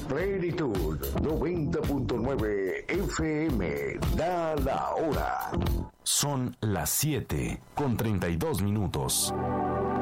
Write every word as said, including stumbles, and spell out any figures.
Plenitud noventa punto nueve F M. Da la hora. Son las siete con treinta y dos minutos.